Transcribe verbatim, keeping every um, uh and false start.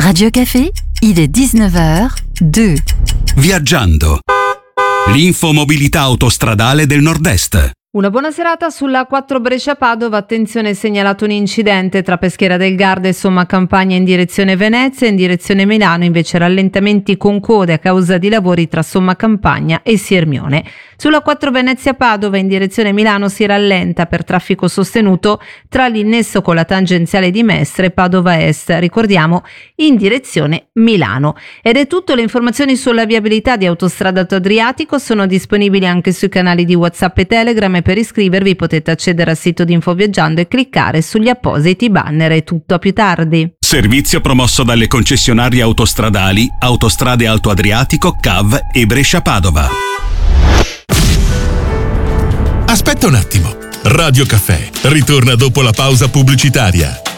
Radio Café, il est dix-neuf heures deux. Viaggiando. L'infomobilità autostradale del Nord-Est. Una buona serata sulla quattro Brescia-Padova. Attenzione, segnalato un incidente tra Peschiera del Garda e Somma Campagna in direzione Venezia. In direzione Milano invece rallentamenti con code a causa di lavori tra Somma Campagna e Siermione. Sulla quattro Venezia-Padova in direzione Milano si rallenta per traffico sostenuto tra l'innesso con la tangenziale di Mestre e Padova Est, ricordiamo in direzione Milano. Ed è tutto. Le informazioni sulla viabilità di Autostrada Alto Adriatico sono disponibili anche sui canali di WhatsApp e Telegram. Per iscrivervi potete accedere al sito di Infoviaggiando e cliccare sugli appositi banner. È tutto, a più tardi. Servizio promosso dalle concessionarie autostradali Autostrade Alto Adriatico, C A V e Brescia-Padova. Aspetta un attimo. Radio Caffè ritorna dopo la pausa pubblicitaria.